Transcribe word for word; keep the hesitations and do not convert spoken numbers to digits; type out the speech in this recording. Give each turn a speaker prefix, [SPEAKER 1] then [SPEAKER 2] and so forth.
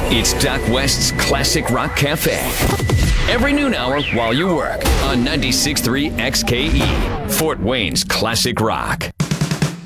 [SPEAKER 1] It's Doc West's Classic Rock Cafe. Every noon hour while you work on ninety-six point three X K E, Fort Wayne's Classic Rock.